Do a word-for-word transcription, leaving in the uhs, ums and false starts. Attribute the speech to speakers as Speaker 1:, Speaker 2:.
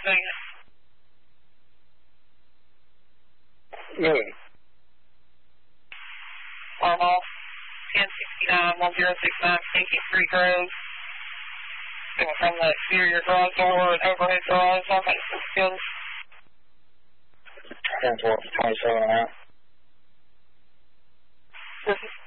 Speaker 1: doing it.
Speaker 2: Moving.
Speaker 1: Arm off. ten sixty-nine, one zero six nine, taking three Grove. Coming from the exterior garage door and overhead garage off at six fields.
Speaker 2: ten twelve, twenty-seven and a half.
Speaker 1: This is